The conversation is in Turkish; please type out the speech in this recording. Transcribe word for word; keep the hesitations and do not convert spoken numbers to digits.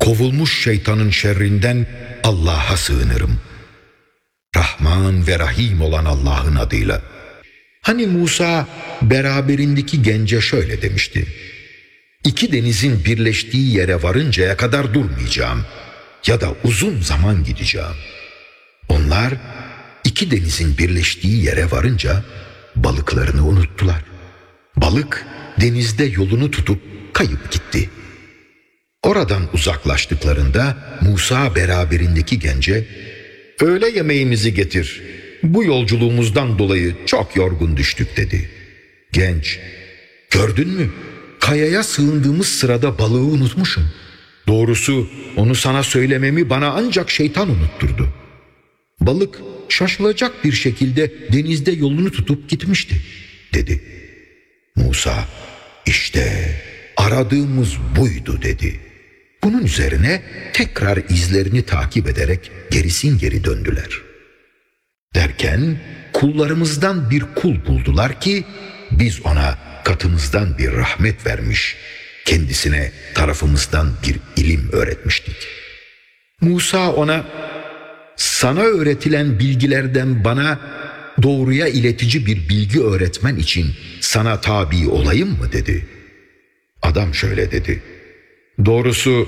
kovulmuş şeytanın şerrinden Allah'a sığınırım. Rahman ve Rahim olan Allah'ın adıyla. Hani Musa beraberindeki gence şöyle demişti: İki denizin birleştiği yere varıncaya kadar durmayacağım ya da uzun zaman gideceğim. Onlar iki denizin birleştiği yere varınca balıklarını unuttular. Balık denizde yolunu tutup kayıp gitti. Oradan uzaklaştıklarında Musa beraberindeki gence, "Öğle yemeğimizi getir. Bu yolculuğumuzdan dolayı çok yorgun düştük," dedi. Genç, "Gördün mü? Kayaya sığındığımız sırada balığı unutmuşum. Doğrusu onu sana söylememi bana ancak şeytan unutturdu." Balık şaşılacak bir şekilde denizde yolunu tutup gitmişti, dedi. Musa, "İşte aradığımız buydu," dedi. Bunun üzerine tekrar izlerini takip ederek gerisin geri döndüler. Derken kullarımızdan bir kul buldular ki biz ona katımızdan bir rahmet vermiş, kendisine tarafımızdan bir ilim öğretmiştik. Musa ona, "Sana öğretilen bilgilerden bana doğruya iletici bir bilgi öğretmen için sana tabi olayım mı?" dedi. Adam şöyle dedi: "Doğrusu